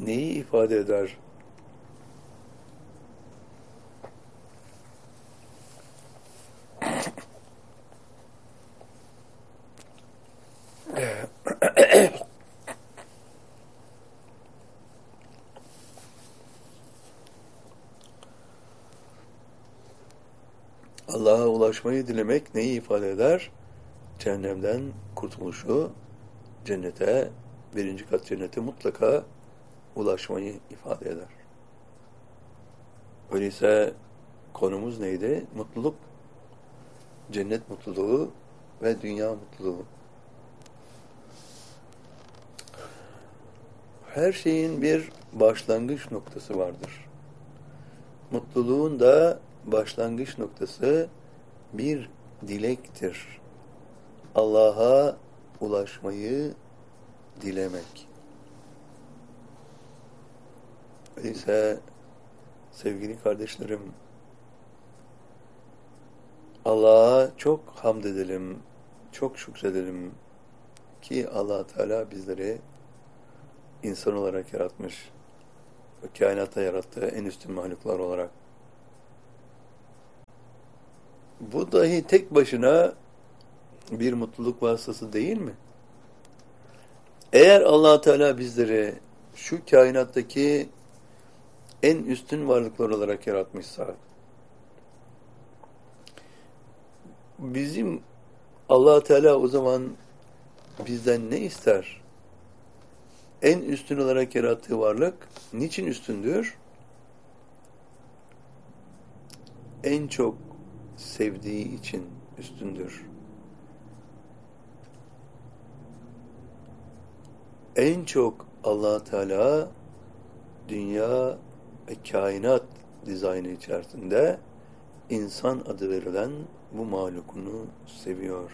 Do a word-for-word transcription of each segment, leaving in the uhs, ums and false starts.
neyi ifade eder? Allah'a ulaşmayı dilemek neyi ifade eder? Cehennemden kurtuluşu, cennete, birinci kat cennete mutlaka ulaşmayı ifade eder. Öyleyse konumuz neydi? Mutluluk, cennet mutluluğu ve dünya mutluluğu. Her şeyin bir başlangıç noktası vardır. Mutluluğun da başlangıç noktası bir dilektir. Allah'a ulaşmayı dilemek. Öyleyse sevgili kardeşlerim, Allah'a çok hamd edelim, çok şükredelim ki Allah Teala bizleri insan olarak yaratmış ve kainatta yarattığı en üstün mahluklar olarak. Bu dahi tek başına bir mutluluk vasıtası değil mi? Eğer Allah Teala bizleri şu kainattaki en üstün varlıklar olarak yaratmışsa, bizim Allah Teala o zaman bizden ne ister? En üstün olarak yarattığı varlık niçin üstündür? En çok sevdiği için üstündür. En çok Allah Teala dünya ve kainat dizaynı içerisinde insan adı verilen bu mahlukunu seviyor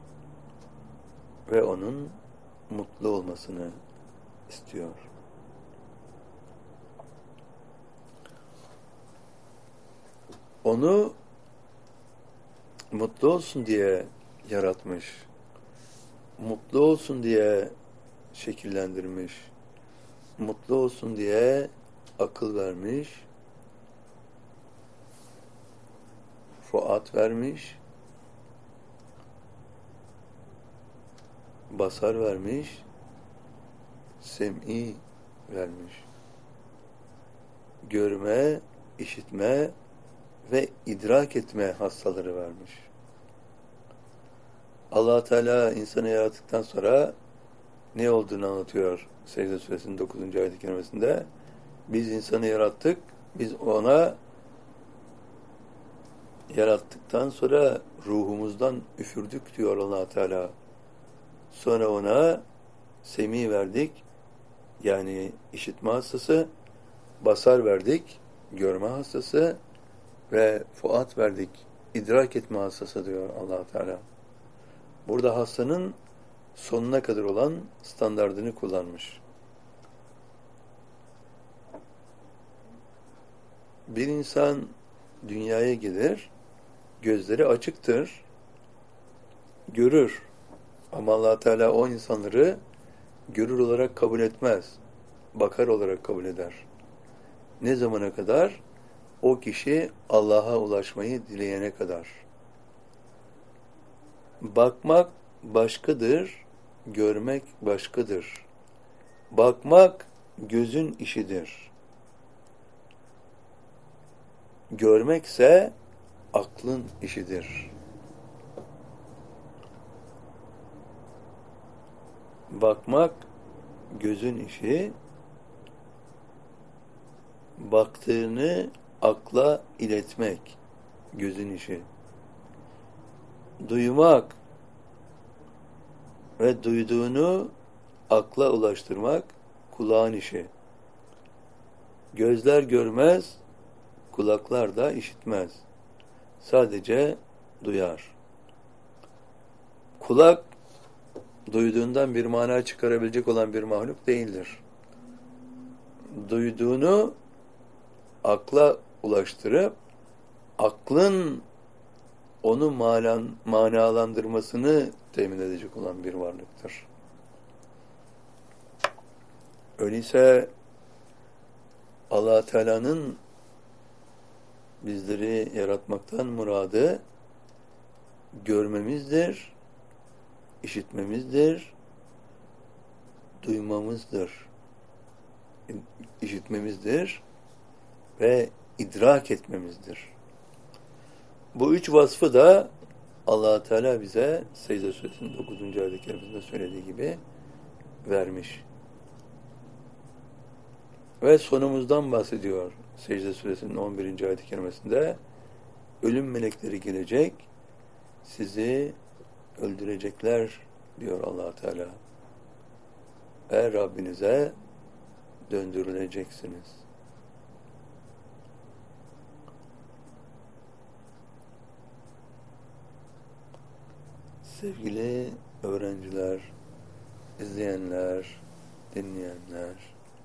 ve onun mutlu olmasını istiyor. Onu mutlu olsun diye yaratmış, mutlu olsun diye şekillendirmiş, mutlu olsun diye akıl vermiş, fuat vermiş, basar vermiş, sem'i vermiş. Görme, işitme ve idrak etme hassaları vermiş. Allah Teala insanı yarattıktan sonra ne olduğunu anlatıyor Secde Suresinin dokuzuncu ayet-i kerimesinde. Biz insanı yarattık, biz ona yarattıktan sonra ruhumuzdan üfürdük diyor Allah Teala. Sonra ona semi verdik, yani işitme hastası, basar verdik, görme hastası ve fuat verdik, idrak etme hastası diyor Allah Teala. Burada hastanın sonuna kadar olan standardını kullanmış. Bir insan dünyaya gelir, gözleri açıktır, görür. Ama Allah Teala o insanları görür olarak kabul etmez, bakar olarak kabul eder. Ne zamana kadar? O kişi Allah'a ulaşmayı dileyene kadar. Bakmak başkadır, görmek başkadır. Bakmak gözün işidir. Görmekse aklın işidir. Bakmak gözün işi, baktığını akla iletmek gözün işi. Duymak ve duyduğunu akla ulaştırmak kulağın işi. Gözler görmez, kulaklar da işitmez. Sadece duyar. Kulak duyduğundan bir mana çıkarabilecek olan bir mahluk değildir. Duyduğunu akla ulaştırıp aklın onu malan, manalandırmasını temin edecek olan bir varlıktır. Öyleyse Allah Teala'nın bizleri yaratmaktan muradı görmemizdir, işitmemizdir, duymamızdır, işitmemizdir ve idrak etmemizdir. Bu üç vasfı da Allah Teala bize Secde Suresi'nin dokuzuncu ayet-i kerimesinde söylediği gibi vermiş. Ve sonumuzdan bahsediyor Secde Suresinin on birinci ayet-i kerimesinde. Ölüm melekleri gelecek, sizi öldürecekler diyor Allah Teala. Ve Rabbinize döndürüleceksiniz. Sevgili öğrenciler, izleyenler, dinleyenler,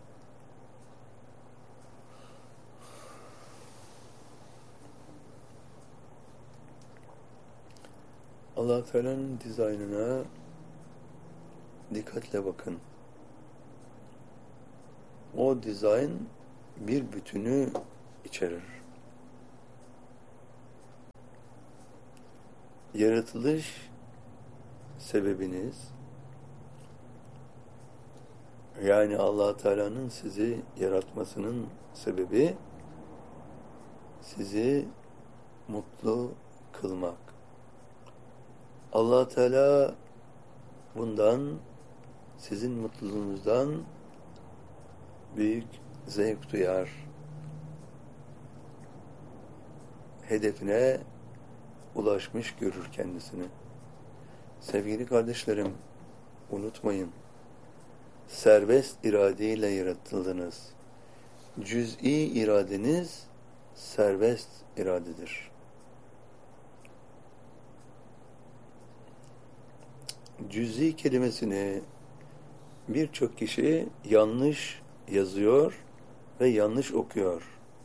Allah Teala'nın dizaynına dikkatle bakın. O dizayn bir bütünü içerir. Yaratılış sebebiniz, yani Allah Teala'nın sizi yaratmasının sebebi sizi mutlu kılmak. Allah Teala bundan, sizin mutluluğunuzdan büyük zevk duyar. Hedefine ulaşmış görür kendisini. Sevgili kardeşlerim, unutmayın. Serbest iradeyle yaratıldınız. Cüz'i iradeniz serbest iradedir. Cüz'i kelimesini birçok kişi yanlış yazıyor ve yanlış okuyor.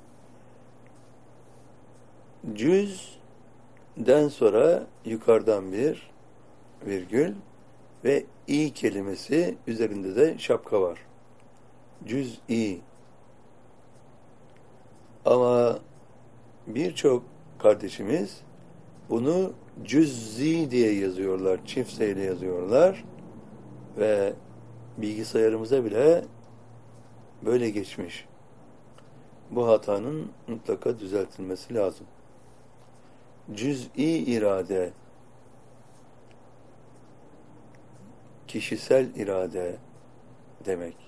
Cüz'den sonra yukarıdan bir virgül ve i kelimesi üzerinde de şapka var. Cüz'i. Ama birçok kardeşimiz bunu cüz'i diye yazıyorlar, çift S ile yazıyorlar ve bilgisayarımıza bile böyle geçmiş. Bu hatanın mutlaka düzeltilmesi lazım. Cüz'i irade, kişisel irade demek.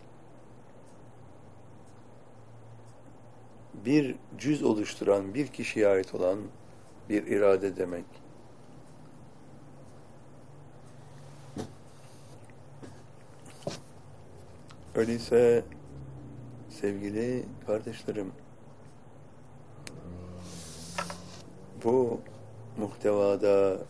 Bir cüz oluşturan, bir kişiye ait olan bir irade demek. Öyleyse sevgili kardeşlerim, bu muhtevada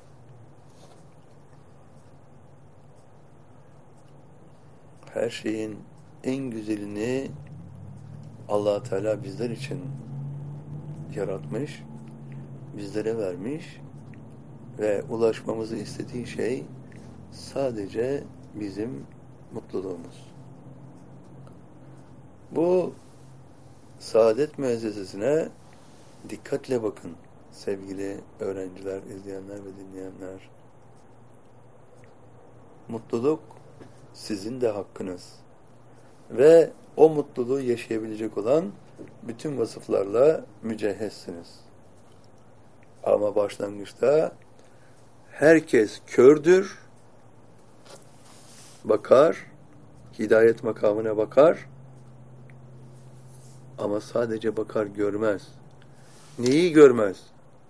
her şeyin en güzelini Allah Teala bizler için yaratmış, bizlere vermiş ve ulaşmamızı istediği şey sadece bizim mutluluğumuz. Bu saadet müessesesine dikkatle bakın sevgili öğrenciler, izleyenler ve dinleyenler. Mutluluk sizin de hakkınız. Ve o mutluluğu yaşayabilecek olan bütün vasıflarla mücehhezsiniz. Ama başlangıçta herkes kördür, bakar, hidayet makamına bakar ama sadece bakar, görmez. Neyi görmez?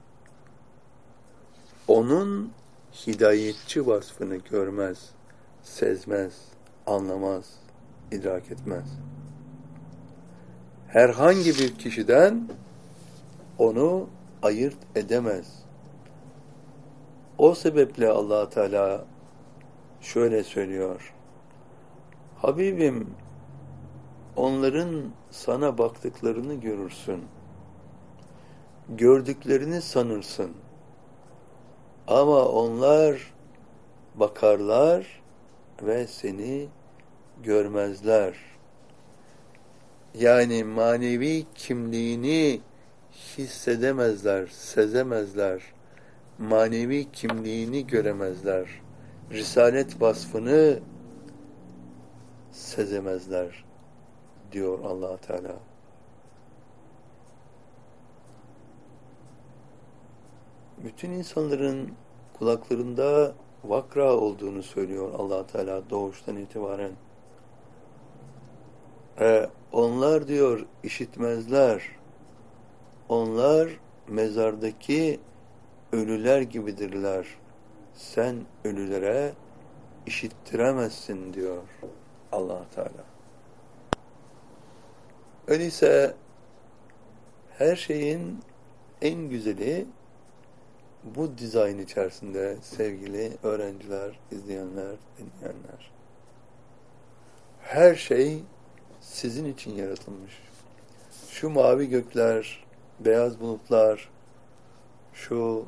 Onun hidayetçi vasfını görmez, sezmez, anlamaz, idrak etmez. Herhangi bir kişiden onu ayırt edemez. O sebeple Allah Teala şöyle söylüyor: Habibim, onların sana baktıklarını görürsün. Gördüklerini sanırsın. Ama onlar bakarlar ve seni görmezler. Yani manevi kimliğini hissedemezler, sezemezler. Manevi kimliğini göremezler. Risalet vasfını sezemezler diyor Allah Teala. Bütün insanların kulaklarında vakra olduğunu söylüyor Allah Teala doğuştan itibaren. E, onlar diyor işitmezler. Onlar mezardaki ölüler gibidirler. Sen ölülere işittiremezsin diyor Allah Teala. Öyleyse her şeyin en güzeli bu dizayn içerisinde sevgili öğrenciler, izleyenler, dinleyenler. Her şey sizin için yaratılmış. Şu mavi gökler, beyaz bulutlar, şu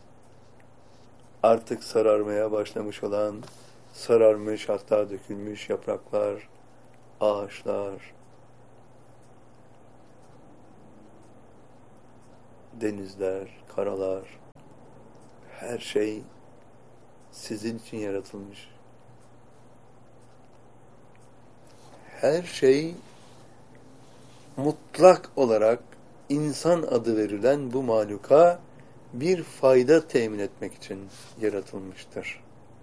artık sararmaya başlamış olan, sararmış hatta dökülmüş yapraklar, ağaçlar, denizler, karalar, her şey sizin için yaratılmış. Her şey mutlak olarak insan adı verilen bu mahluka bir fayda temin etmek için yaratılmıştır.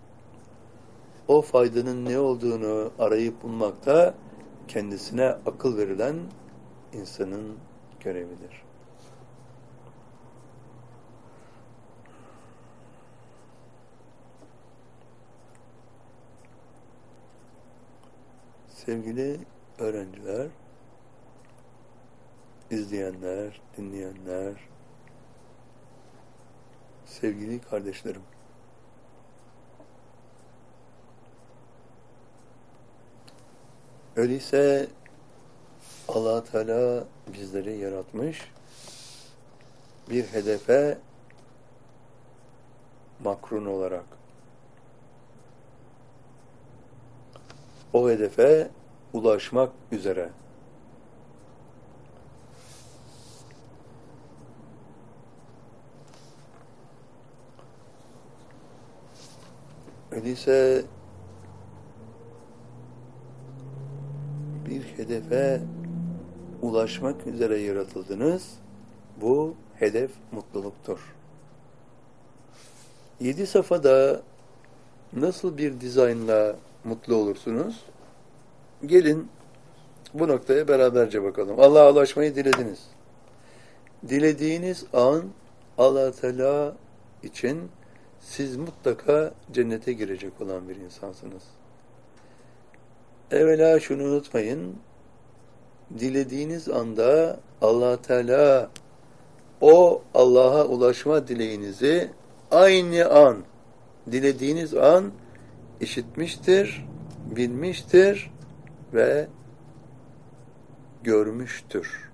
O faydanın ne olduğunu arayıp bulmakta kendisine akıl verilen insanın görevidir. Sevgili öğrenciler, izleyenler, dinleyenler, sevgili kardeşlerim, öyleyse Allah Teala bizleri yaratmış, bir hedefe makrun olarak. O hedefe ulaşmak üzere. Öyleyse bir hedefe ulaşmak üzere yaratıldınız. Bu hedef mutluluktur. Yedi safhada nasıl bir dizaynla mutlu olursunuz? Gelin bu noktaya beraberce bakalım. Allah'a ulaşmayı dilediniz. Dilediğiniz an Allah Teala için siz mutlaka cennete girecek olan bir insansınız. Evvela şunu unutmayın. Dilediğiniz anda Allah Teala o Allah'a ulaşma dileğinizi aynı an, dilediğiniz an işitmiştir, bilmiştir ve görmüştür.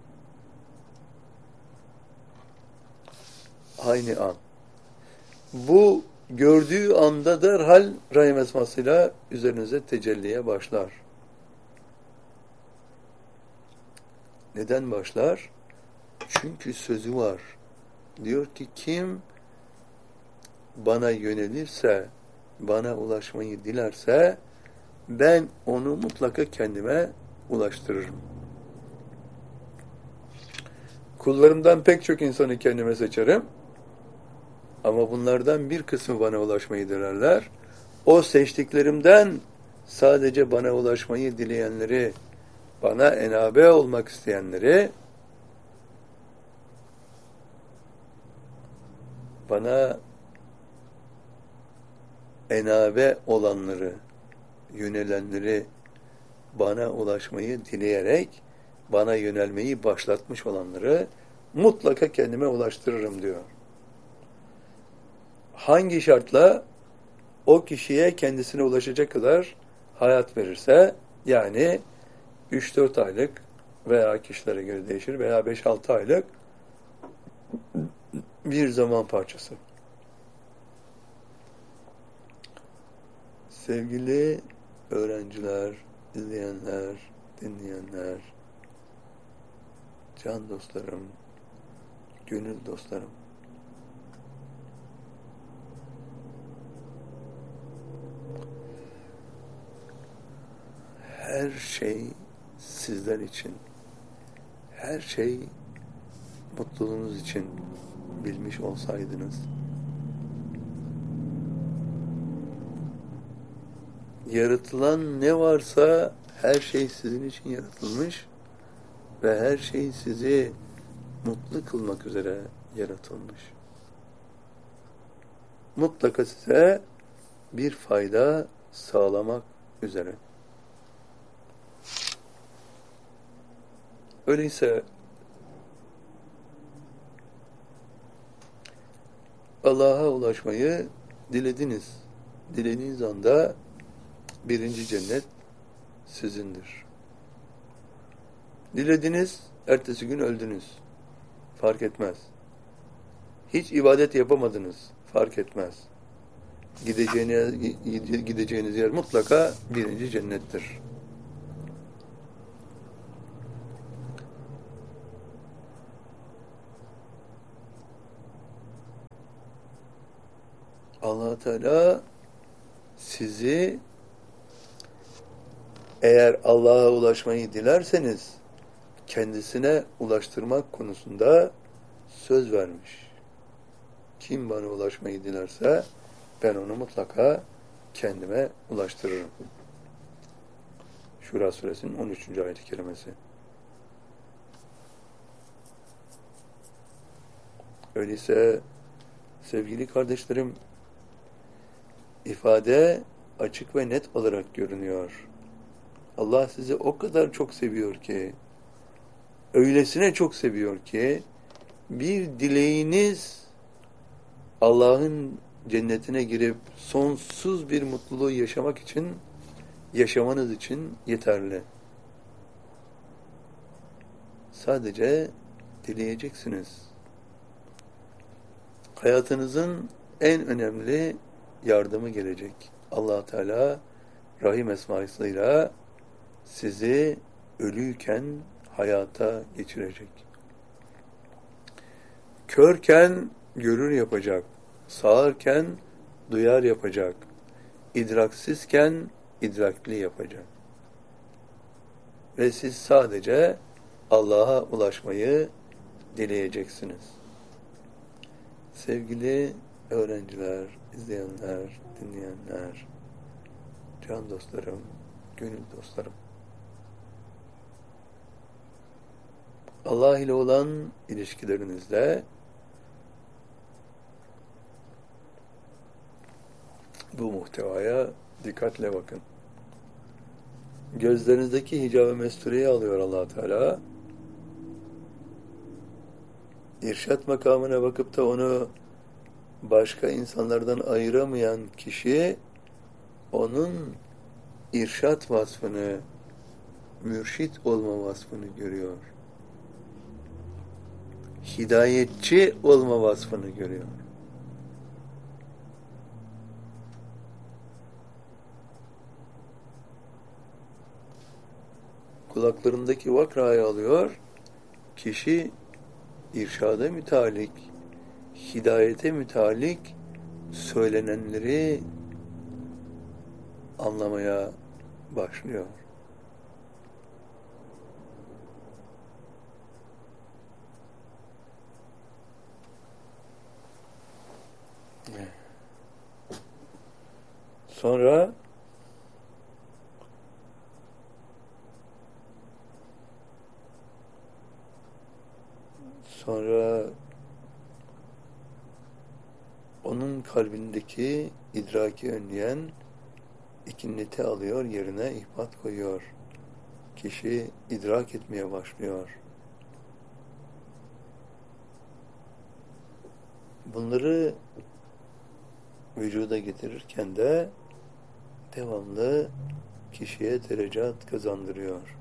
Aynı an. Bu gördüğü anda derhal rahim esmasıyla üzerinize tecelliye başlar. Neden başlar? Çünkü sözü var. Diyor ki kim bana yönelirse, bana ulaşmayı dilerse ben onu mutlaka kendime ulaştırırım. Kullarımdan pek çok insanı kendime seçerim. Ama bunlardan bir kısmı bana ulaşmayı dilerler. O seçtiklerimden sadece bana ulaşmayı dileyenleri, bana enabe olmak isteyenleri, bana enabe olanları, yönelenleri, bana ulaşmayı dileyerek, bana yönelmeyi başlatmış olanları mutlaka kendime ulaştırırım diyor. Hangi şartla? O kişiye kendisine ulaşacak kadar hayat verirse, yani üç dört aylık veya kişilere göre değişir veya beş altı aylık bir zaman parçası. Sevgili öğrenciler, izleyenler, dinleyenler, can dostlarım, gönül dostlarım. Her şey sizler için, her şey mutluluğunuz için bilmiş olsaydınız, yaratılan ne varsa her şey sizin için yaratılmış ve her şey sizi mutlu kılmak üzere yaratılmış. Mutlaka size bir fayda sağlamak üzere. Öyleyse Allah'a ulaşmayı dilediniz. Dilediğiniz anda birinci cennet sizindir. Dilediniz, ertesi gün öldünüz. Fark etmez. Hiç ibadet yapamadınız. Fark etmez. Gideceğiniz, gideceğiniz yer mutlaka birinci cennettir. Allah Teala sizi eğer Allah'a ulaşmayı dilerseniz kendisine ulaştırmak konusunda söz vermiş. Kim bana ulaşmayı dilerse ben onu mutlaka kendime ulaştırırım. Şura suresinin on üçüncü ayet-i kerimesi. Öyleyse sevgili kardeşlerim, ifade açık ve net olarak görünüyor. Allah sizi o kadar çok seviyor ki, öylesine çok seviyor ki, bir dileğiniz Allah'ın cennetine girip sonsuz bir mutluluğu yaşamak için, yaşamanız için yeterli. Sadece dileyeceksiniz. Hayatınızın en önemli yardımı gelecek. Allah Teala Rahim esmasıyla sizi ölüyken hayata geçirecek. Körken görür yapacak. Sağırken duyar yapacak. İdraksizken idrakli yapacak. Ve siz sadece Allah'a ulaşmayı dileyeceksiniz. Sevgili öğrenciler, izleyenler, dinleyenler, can dostlarım, gönül dostlarım. Allah ile olan ilişkilerinizde bu muhtevaya dikkatle bakın. Gözlerinizdeki hicab-ı mestureyi alıyor Allah Teala. İrşat makamına bakıp da onu başka insanlardan ayıramayan kişi onun irşat vasfını, mürşit olma vasfını görüyor. Hidayetçi olma vasfını görüyor. Kulaklarındaki vakrayı alıyor, kişi irşada mütalik, hidayete mütalik söylenenleri anlamaya başlıyor. Sonra sonra onun kalbindeki idraki önleyen ikinneti alıyor, yerine ihbat koyuyor. Kişi idrak etmeye başlıyor. Bunları vücuda getirirken de devamlı kişiye derecat kazandırıyor.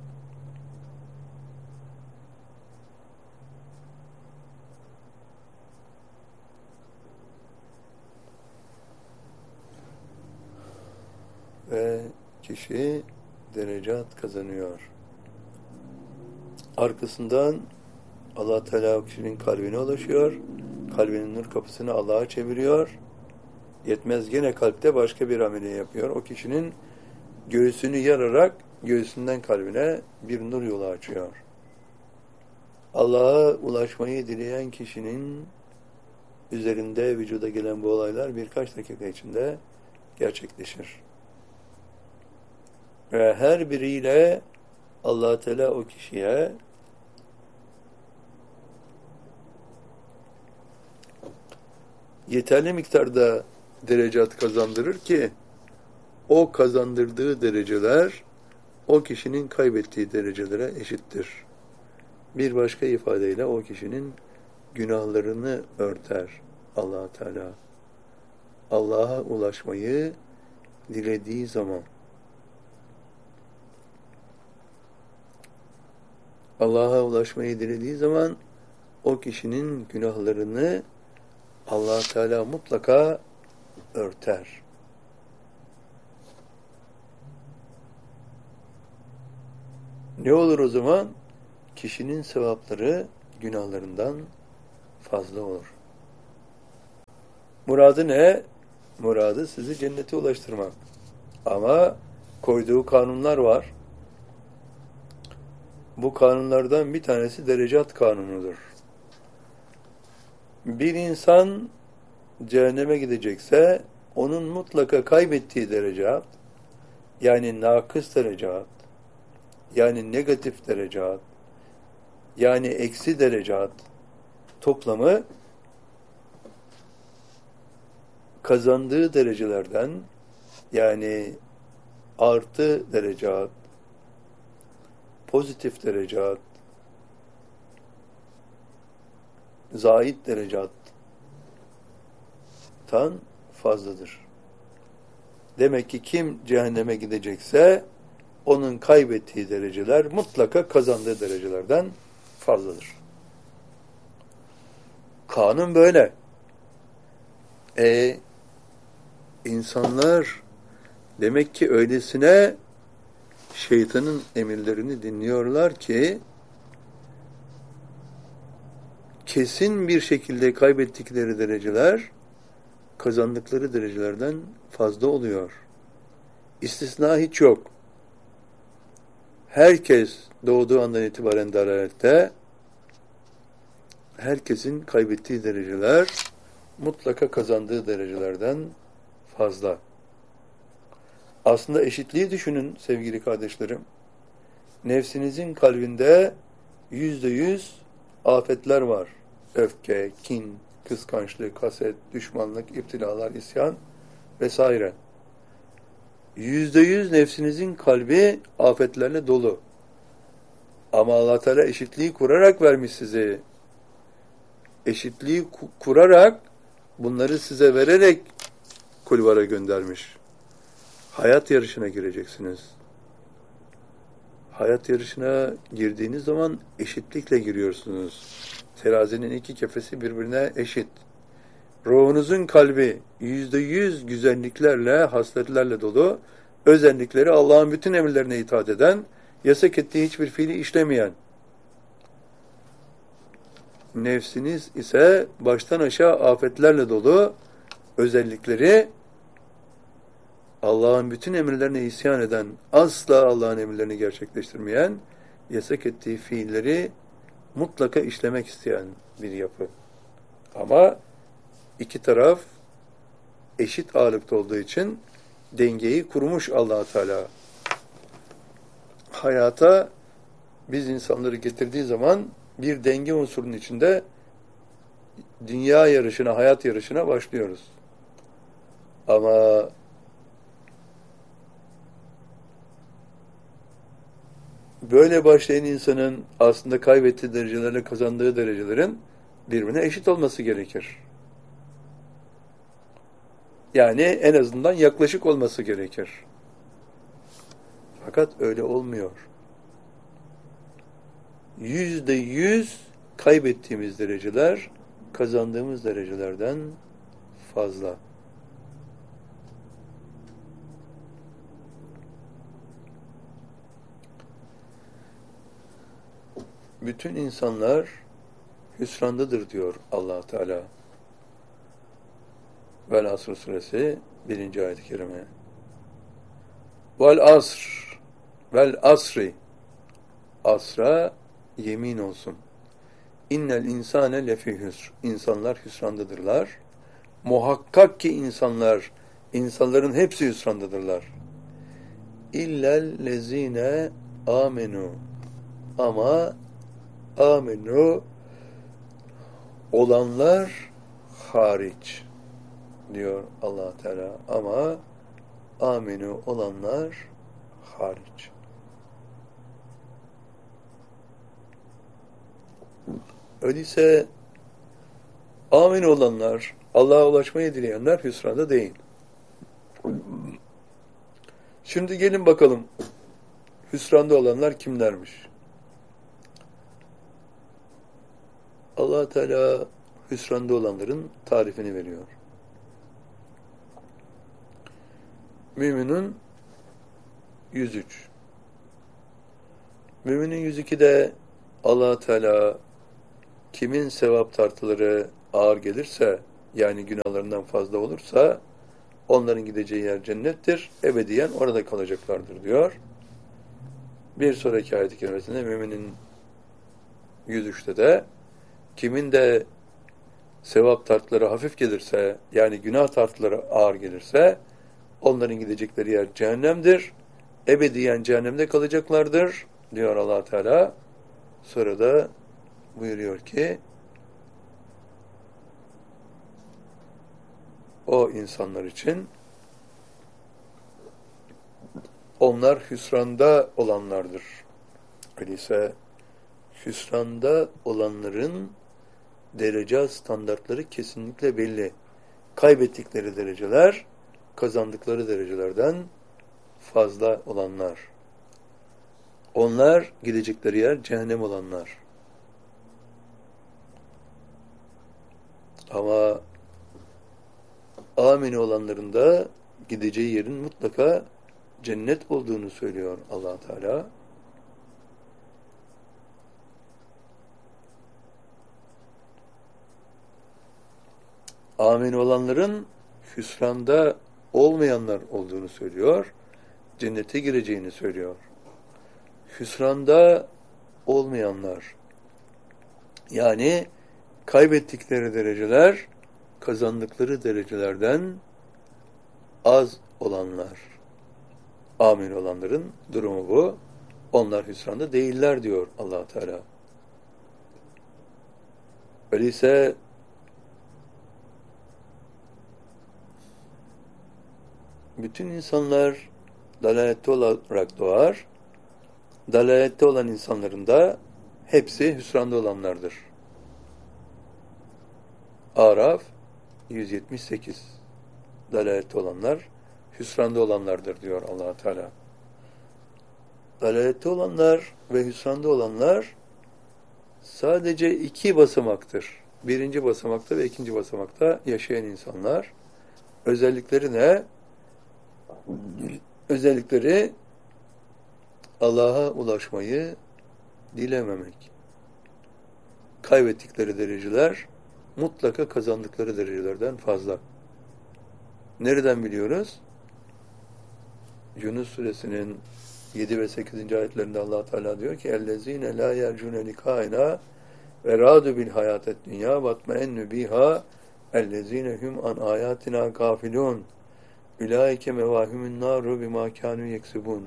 Ve kişi derecat kazanıyor. Arkasından Allah Teala o kişinin kalbine ulaşıyor. Kalbinin nur kapısını Allah'a çeviriyor. Yetmez, gene kalpte başka bir ameliye yapıyor. O kişinin göğsünü yararak göğsünden kalbine bir nur yolu açıyor. Allah'a ulaşmayı dileyen kişinin üzerinde vücuda gelen bu olaylar birkaç dakika içinde gerçekleşir. Ve her biriyle Allah Teala o kişiye yeterli miktarda derecat kazandırır ki o kazandırdığı dereceler o kişinin kaybettiği derecelere eşittir. Bir başka ifadeyle o kişinin günahlarını örter Allah Teala. Allah'a ulaşmayı dilediği zaman, Allah'a ulaşmayı dilediği zaman o kişinin günahlarını Allah Teala mutlaka örter. Ne olur o zaman? Kişinin sevapları günahlarından fazla olur. Muradı ne? Muradı sizi cennete ulaştırmak. Ama koyduğu kanunlar var. Bu kanunlardan bir tanesi derecat kanunudur. Bir insan cehenneme gidecekse onun mutlaka kaybettiği derecat, yani nakıs derecat, yani negatif derecat, yani eksi derecat toplamı kazandığı derecelerden, yani artı derecat, pozitif derecat, zahid derecattan fazladır. Demek ki kim cehenneme gidecekse onun kaybettiği dereceler mutlaka kazandığı derecelerden fazladır. Kanun böyle. E insanlar demek ki öylesine şeytanın emirlerini dinliyorlar ki kesin bir şekilde kaybettikleri dereceler kazandıkları derecelerden fazla oluyor. İstisna hiç yok. Herkes doğduğu andan itibaren dalalette, herkesin kaybettiği dereceler mutlaka kazandığı derecelerden fazla. Aslında eşitliği düşünün sevgili kardeşlerim. Nefsinizin kalbinde yüzde yüz afetler var. Öfke, kin, kıskançlık, haset, düşmanlık, iptilalar, isyan vesaire. Yüzde yüz nefsinizin kalbi afetlerle dolu. Ama Allah Teala eşitliği kurarak vermiş size. Eşitliği kurarak, bunları size vererek kulvara göndermiş. Hayat yarışına gireceksiniz. Hayat yarışına girdiğiniz zaman eşitlikle giriyorsunuz. Terazinin iki kefesi birbirine eşit. Ruhunuzun kalbi yüzde yüz güzelliklerle, hasletlerle dolu, özellikleri Allah'ın bütün emirlerine itaat eden, yasak ettiği hiçbir fiili işlemeyen. Nefsiniz ise baştan aşağı afetlerle dolu, özellikleri Allah'ın bütün emirlerine isyan eden, asla Allah'ın emirlerini gerçekleştirmeyen, yasak ettiği fiilleri mutlaka işlemek isteyen bir yapı. Ama iki taraf eşit ağırlıkta olduğu için dengeyi kurmuş Allah Teala. Hayata biz insanları getirdiği zaman bir denge unsurunun içinde dünya yarışına, hayat yarışına başlıyoruz. Ama böyle başlayan insanın aslında kaybettiği derecelerle kazandığı derecelerin birbirine eşit olması gerekir. Yani en azından yaklaşık olması gerekir. Fakat öyle olmuyor. Yüzde yüz kaybettiğimiz dereceler kazandığımız derecelerden fazla. Bütün insanlar hüsrandadır diyor Allah Teala. Vel Asr suresi birinci ayet-i kerime. Vel asr, vel asri, asra yemin olsun. İnnel insane lefi hüsr. İnsanlar hüsrandadırlar. Muhakkak ki insanlar, insanların hepsi hüsrandadırlar. İllel lezine amenu. Ama amenu olanlar hariç diyor Allah Teala. Ama amenu olanlar hariç. Öyleyse amin olanlar, Allah'a ulaşmayı dileyenler hüsranda değil. Şimdi gelin bakalım hüsranda olanlar kimlermiş? Allah Teala hüsranda olanların tarifini veriyor. Müminun yüz üç. Müminin yüz iki'de Allah Teala kimin sevap tartıları ağır gelirse, yani günahlarından fazla olursa, onların gideceği yer cennettir, ebediyen orada kalacaklardır diyor. Bir sonraki ayet-i kerimesinde müminin yüz üç'te de kimin de sevap tartıları hafif gelirse, yani günah tartıları ağır gelirse, onların gidecekleri yer cehennemdir, ebediyen cehennemde kalacaklardır diyor Allah Teala. Sonra da buyuruyor ki o insanlar için onlar hüsranda olanlardır. Öyleyse hüsranda olanların derece standartları kesinlikle belli. Kaybettikleri dereceler kazandıkları derecelerden fazla olanlar. Onlar gidecekleri yer cehennem olanlar. Ama amin olanların da gideceği yerin mutlaka cennet olduğunu söylüyor Allah Teala. Amin olanların hüsranda olmayanlar olduğunu söylüyor. Cennete gireceğini söylüyor. Hüsranda olmayanlar, yani kaybettikleri dereceler kazandıkları derecelerden az olanlar. Amin olanların durumu bu. Onlar hüsranda değiller diyor Allah Teala. Öyleyse bütün insanlar dalalette olarak doğar. Dalalette olan insanların da hepsi hüsranda olanlardır. Araf yüz yetmiş sekiz. Dalalette olanlar hüsranda olanlardır diyor Allah Teala. Dalalette olanlar ve hüsranda olanlar sadece iki basamaktır. Birinci basamakta ve ikinci basamakta yaşayan insanlar. Özellikleri ne? Özellikleri Allah'a ulaşmayı dilememek. Kaybettikleri dereceler mutlaka kazandıkları derecelerden fazla. Nereden biliyoruz? Yunus suresinin yedi ve sekizinci ayetlerinde Allah Teala diyor ki اَلَّذ۪ينَ لَا يَرْجُونَ لِقَائِنَا وَرَادُوا بِالْحَيَاةِ الدُّنْيَا وَاطْمَئَنُّ بِهَا اَلَّذ۪ينَ هُمْ عَنْ آيَاتِنَا غَافِلُونَ اُولَٰئِكَ مَوَاهُمُ النَّارُ بِمَا كَانُوا يَكْسِبُونَ.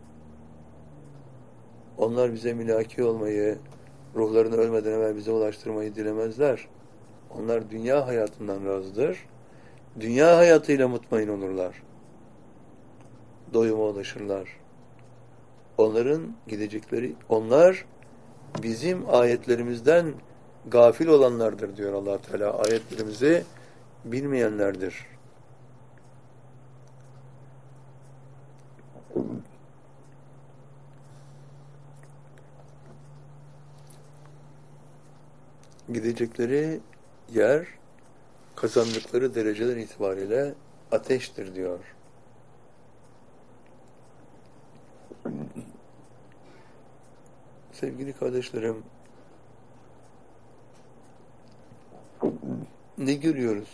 Onlar bize mülaki olmayı, ruhlarını ölmeden evvel bize ulaştırmayı dilemezler. Onlar dünya hayatından razıdır. Dünya hayatıyla mutmain olurlar. Doyuma ulaşırlar. Onların gidecekleri, onlar bizim ayetlerimizden gafil olanlardır diyor Allah Teala. Ayetlerimizi bilmeyenlerdir. Gidecekleri yer kazandıkları dereceler itibariyle ateştir diyor. Sevgili kardeşlerim, ne görüyoruz?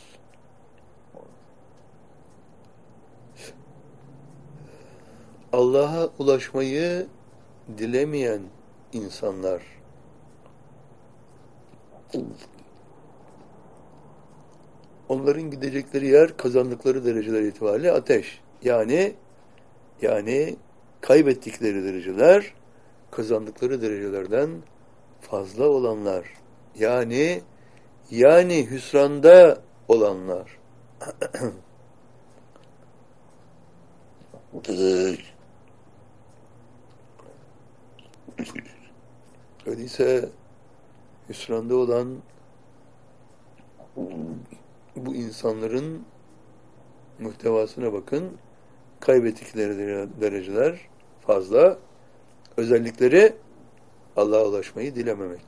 Allah'a ulaşmayı dilemeyen insanlar, onların gidecekleri yer kazandıkları dereceler itibariyle ateş. Yani yani kaybettikleri dereceler kazandıkları derecelerden fazla olanlar. Yani yani hüsranda olanlar. Öyleyse hüsranda olan bu insanların muhtevasına bakın. Kaybettikleri dereceler fazla. Özellikleri Allah'a ulaşmayı dilememek.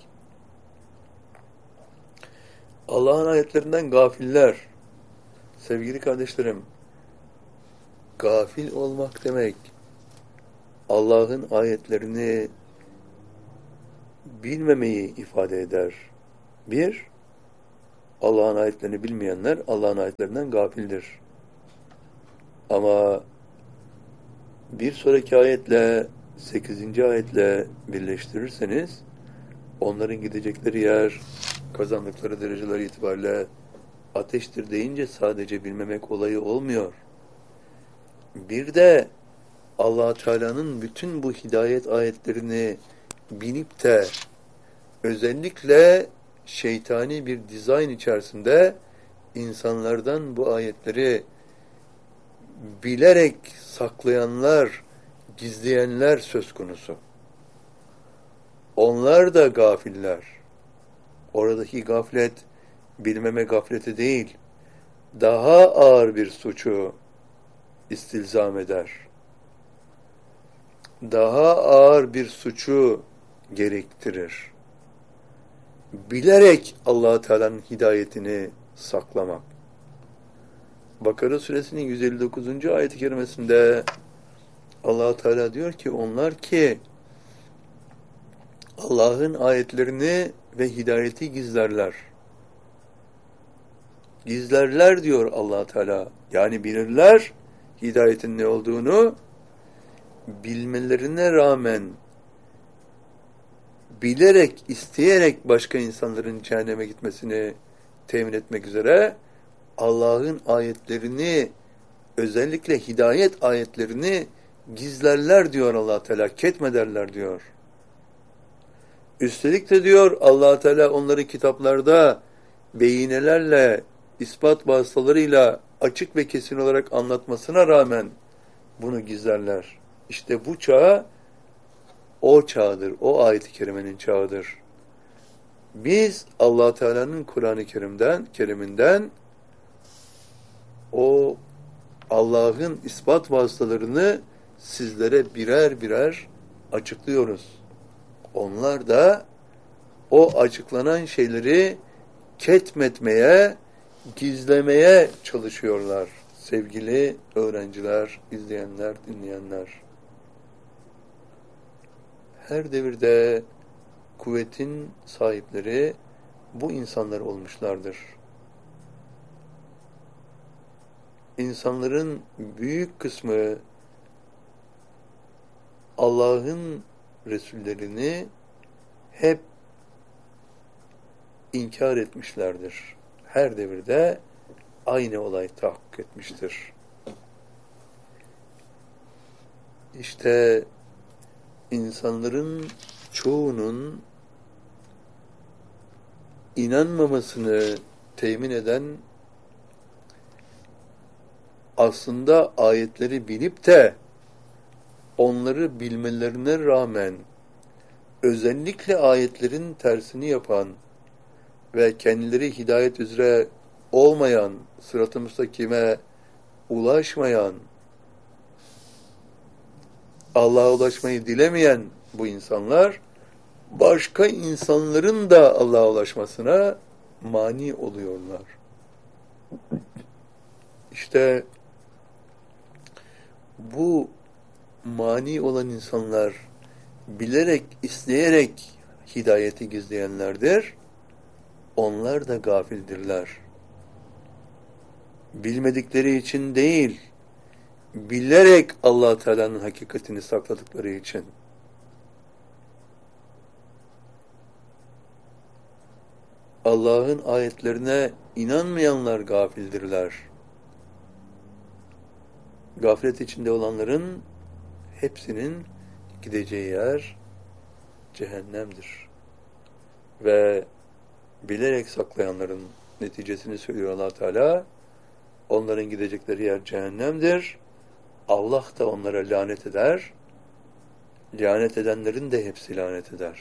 Allah'ın ayetlerinden gafiller. Sevgili kardeşlerim, gafil olmak demek, Allah'ın ayetlerini bilmemeyi ifade eder. Bir, Allah'ın ayetlerini bilmeyenler Allah'ın ayetlerinden gafildir. Ama bir sonraki ayetle, sekizinci ayetle birleştirirseniz, onların gidecekleri yer, kazandıkları dereceler itibariyle ateştir deyince sadece bilmemek olayı olmuyor. Bir de Allah Teala'nın bütün bu hidayet ayetlerini bilip de özellikle şeytani bir dizayn içerisinde insanlardan bu ayetleri bilerek saklayanlar, gizleyenler söz konusu. Onlar da gafiller. Oradaki gaflet, bilmeme gafleti değil, daha ağır bir suçu istilzam eder. Daha ağır bir suçu gerektirir. Bilerek Allah-u Teala'nın hidayetini saklamak. Bakara suresinin yüz elli dokuzuncu ayet-i kerimesinde Allah-u Teala diyor ki onlar ki Allah'ın ayetlerini ve hidayeti gizlerler. Gizlerler diyor Allah-u Teala. Yani bilirler hidayetin ne olduğunu, bilmelerine rağmen bilerek, isteyerek başka insanların cehenneme gitmesini temin etmek üzere Allah'ın ayetlerini, özellikle hidayet ayetlerini gizlerler diyor Allah Teala, ketmederler diyor. Üstelik de diyor Allah Teala onları kitaplarda beyinelerle, ispat vasıtalarıyla açık ve kesin olarak anlatmasına rağmen bunu gizlerler. İşte bu çağ o çağdır, o ayet-i kerimenin çağıdır. Biz Allah Teala'nın Kur'an-ı Kerim'den, Kerim'inden o Allah'ın ispat vasıtalarını sizlere birer birer açıklıyoruz. Onlar da o açıklanan şeyleri ketmetmeye, gizlemeye çalışıyorlar. Sevgili öğrenciler, izleyenler, dinleyenler. Her devirde kuvvetin sahipleri bu insanlar olmuşlardır. İnsanların büyük kısmı Allah'ın Resullerini hep inkar etmişlerdir. Her devirde aynı olay tahakkuk etmiştir. İşte insanların çoğunun inanmamasını temin eden, aslında ayetleri bilip de onları bilmelerine rağmen özellikle ayetlerin tersini yapan ve kendileri hidayet üzere olmayan, sırat-ı müstakime ulaşmayan, Allah'a ulaşmayı dilemeyen bu insanlar, başka insanların da Allah'a ulaşmasına mani oluyorlar. İşte bu mani olan insanlar bilerek, isteyerek hidayeti gizleyenlerdir. Onlar da gafildirler. bilmedikleri için değil, bilerek Allah Teala'nın hakikatini sakladıkları için. Allah'ın ayetlerine inanmayanlar gafildirler. Gaflet içinde olanların hepsinin gideceği yer cehennemdir. Ve bilerek saklayanların neticesini söylüyor Allah Teala. Onların gidecekleri yer cehennemdir. Allah da onlara lanet eder. Lanet edenlerin de hepsi lanet eder.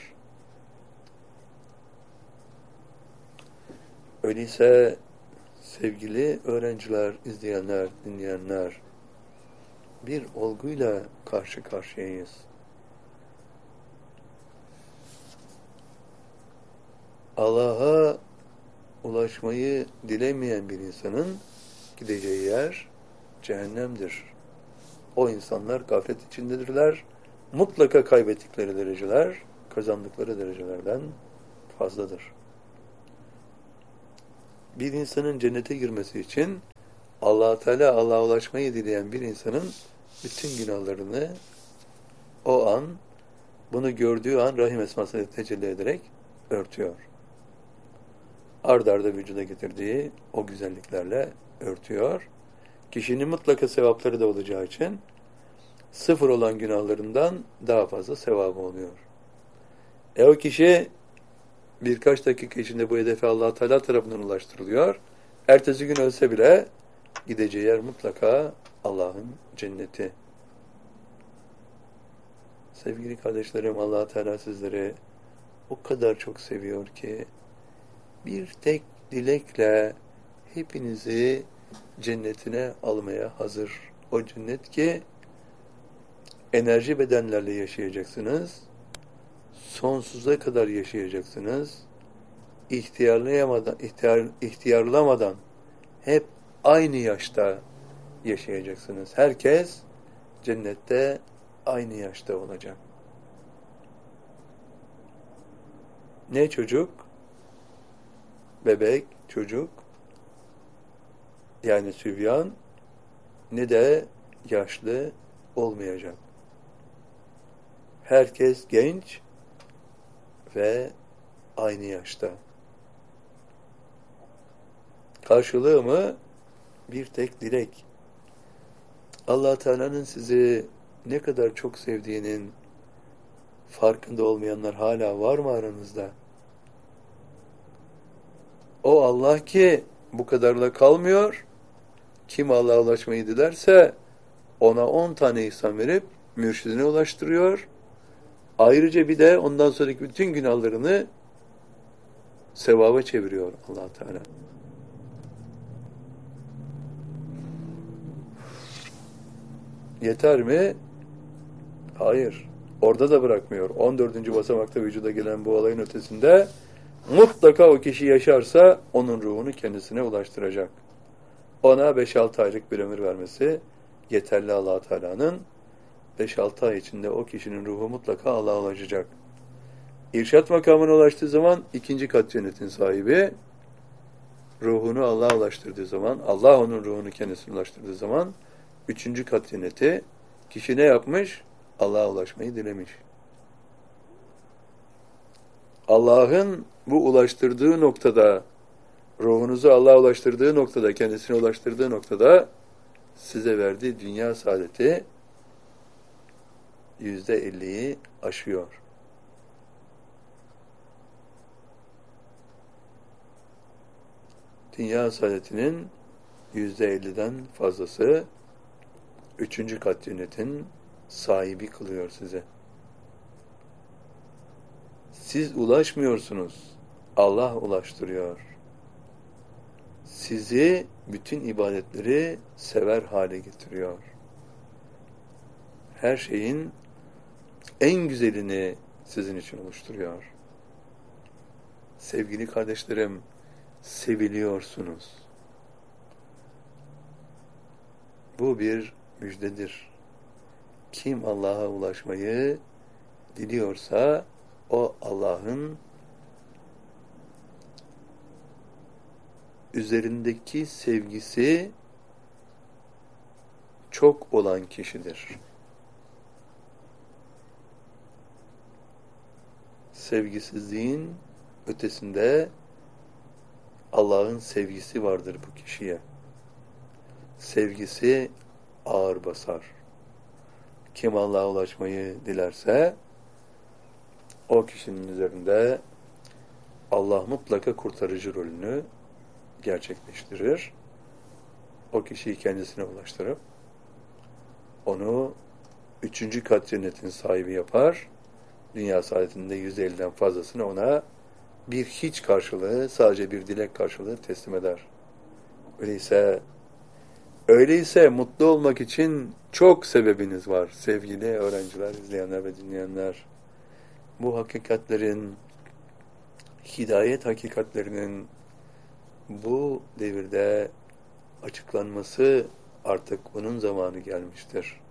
Öyleyse sevgili öğrenciler, izleyenler, dinleyenler, bir olguyla karşı karşıyayız. Allah'a ulaşmayı dilemeyen bir insanın gideceği yer cehennemdir. O insanlar gaflet içindedirler. Mutlaka kaybettikleri dereceler, kazandıkları derecelerden fazladır. Bir insanın cennete girmesi için Allah Teala Allah'a ulaşmayı dileyen bir insanın bütün günahlarını o an, bunu gördüğü an rahim esmasını tecelli ederek örtüyor. Ard arda vücuda getirdiği o güzelliklerle örtüyor. Kişinin mutlaka sevapları da olacağı için sıfır olan günahlarından daha fazla sevabı oluyor. E o kişi birkaç dakika içinde bu hedefe Allah Teala tarafından ulaştırılıyor. Ertesi gün ölse bile gideceği yer mutlaka Allah'ın cenneti. Sevgili kardeşlerim, Allah Teala sizleri o kadar çok seviyor ki bir tek dilekle hepinizi cennetine almaya hazır. O cennet ki enerji bedenlerle yaşayacaksınız. Sonsuza kadar yaşayacaksınız. İhtiyarlayamadan, ihtiyar, ihtiyarlamadan hep aynı yaşta yaşayacaksınız. Herkes cennette aynı yaşta olacak. Ne çocuk? Bebek, çocuk, yani sübyan, ne de yaşlı olmayacak. Herkes genç ve aynı yaşta. Karşılığı mı? Bir tek dilek. Allah Teala'nın sizi ne kadar çok sevdiğinin farkında olmayanlar hala var mı aranızda? O Allah ki bu kadarla kalmıyor. Kim Allah'a ulaşmayı dilerse ona on tane ihsan verip mürşidine ulaştırıyor. Ayrıca bir de ondan sonraki bütün günahlarını sevaba çeviriyor Allah Teala. Yeter mi? Hayır. Orada da bırakmıyor. on dördüncü basamakta vücuda gelen bu olayın ötesinde mutlaka o kişi yaşarsa onun ruhunu kendisine ulaştıracak. Ona beş altı aylık bir ömür vermesi yeterli Allah Teala'nın. beş altı ay içinde o kişinin ruhu mutlaka Allah'a ulaşacak. İrşat makamına ulaştığı zaman ikinci kat cennetin sahibi, ruhunu Allah'a ulaştırdığı zaman, Allah onun ruhunu kendisine ulaştırdığı zaman üçüncü kat cenneti, kişi ne yapmış? Allah'a ulaşmayı dilemiş. Allah'ın bu ulaştırdığı noktada, ruhunuzu Allah'a ulaştırdığı noktada, kendisine ulaştırdığı noktada size verdiği dünya saadeti yüzde elliyi aşıyor. Dünya saadetinin yüzde elliden fazlası üçüncü kat cennetin sahibi kılıyor size. Siz ulaşmıyorsunuz. Allah ulaştırıyor. Sizi bütün ibadetleri sever hale getiriyor. Her şeyin en güzelini sizin için oluşturuyor. Sevgili kardeşlerim, seviliyorsunuz. Bu bir müjdedir. Kim Allah'a ulaşmayı diliyorsa o Allah'ın üzerindeki sevgisi çok olan kişidir. Sevgisizliğin ötesinde Allah'ın sevgisi vardır bu kişiye. Sevgisi ağır basar. Kim Allah'a ulaşmayı dilerse o kişinin üzerinde Allah mutlaka kurtarıcı rolünü gerçekleştirir. O kişiyi kendisine ulaştırıp onu üçüncü kat cennetin sahibi yapar. Dünya saadetinde yüz elliden fazlasını ona bir hiç karşılığı, sadece bir dilek karşılığı teslim eder. Öyleyse öyleyse mutlu olmak için çok sebebiniz var sevgili öğrenciler, izleyenler ve dinleyenler. Bu hakikatlerin, hidayet hakikatlerinin bu devirde açıklanması artık onun zamanı gelmiştir.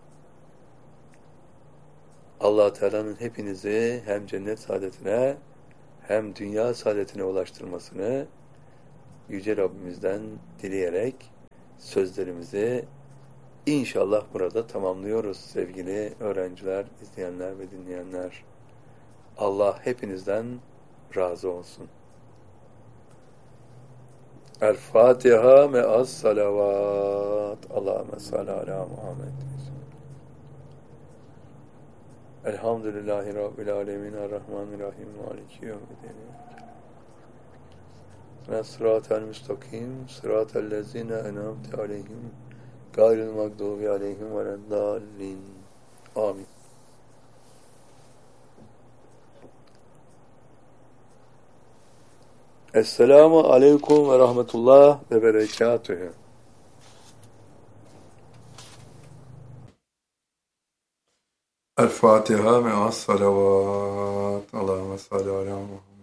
Allah Teala'nın hepinizi hem cennet saadetine hem dünya saadetine ulaştırmasını Yüce Rabbimizden dileyerek sözlerimizi inşallah burada tamamlıyoruz sevgili öğrenciler, izleyenler ve dinleyenler. Allah hepinizden razı olsun. El-Fatiha me'as salavat. Allahümme salli ala Muhammed. Elhamdülillahi Rabbil alemin. Errahmanirrahim. Maliki yevmiddin. Ve sıratel müstakim. Sıratel lezine en'amte aleyhim. Gayril mağdubi aleyhim ve leddallin. Amin. Esselamu aleyküm ve rahmetullah ve berekatühü. El-Fatiha me'as salavat. Allahümme salli ala Muhammed.